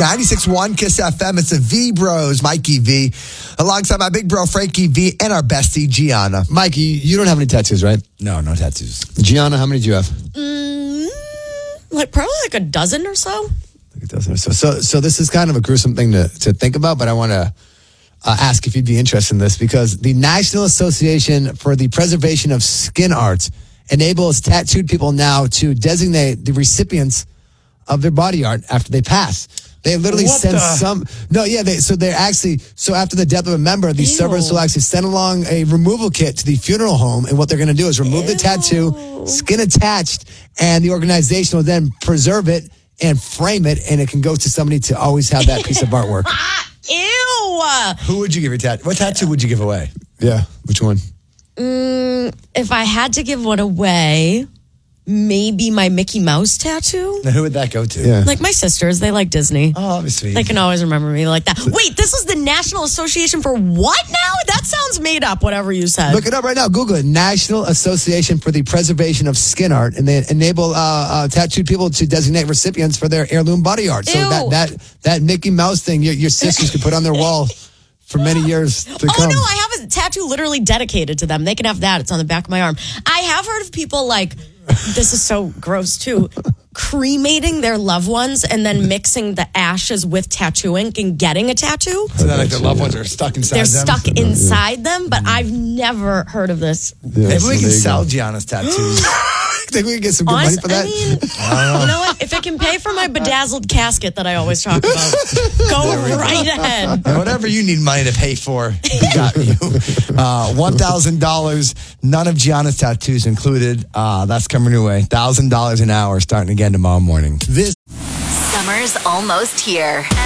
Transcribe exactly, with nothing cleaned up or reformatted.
ninety-six point one Kiss F M. It's the V Bros, Mikey V, alongside my big bro, Frankie V, and our bestie, Gianna. Mikey, you don't have any tattoos, right? No, no tattoos. Gianna, how many do you have? Mm, like probably like a dozen or so. Like a dozen or so. So, so this is kind of a gruesome thing to, to think about, but I want to uh, ask if you'd be interested in this, because the National Association for the Preservation of Skin Art enables tattooed people now to designate the recipients of their body art after they pass. They literally What send the? some. No, yeah. They, so they're actually so after the death of a member, these Ew. servers will actually send along a removal kit to the funeral home, and what they're going to do is remove the tattoo, skin attached, and the organization will then preserve it and frame it, and it can go to somebody to always have that piece of artwork. Ew. Who would you give your tattoo? What tattoo would you give away? Yeah, which one? Mm, if I had to give one away, maybe my Mickey Mouse tattoo. Now, who would that go to? Yeah. Like my sisters, they like Disney. Oh, that'd be sweet. They can always remember me like that. Wait, this is the National Association for what now? That sounds made up, whatever you said. Look it up right now. Google it. National Association for the Preservation of Skin Art, and they enable uh, uh, tattooed people to designate recipients for their heirloom body art. So Ew. that that that Mickey Mouse thing, your, your sisters could put on their wall for many years to Oh, come. no, I have a tattoo literally dedicated to them. They can have that. It's on the back of my arm. I have heard of people like, this is so gross too, cremating their loved ones and then mixing the ashes with tattoo ink and getting a tattoo. So then, like, their loved ones are stuck inside They're them. stuck inside them, but I've never heard of this. Yeah, Maybe so we can there you sell go. Gianna's tattoos. Think we can get some good Honest, money for that? I mean, you know what? If it can pay for my bedazzled casket that I always talk about, go right ahead. And whatever you need money to pay for, we got you. Uh, one thousand dollars, none of Gianna's tattoos included. Uh, that's coming your way. one thousand dollars an hour starting again tomorrow morning. This Summer's almost here.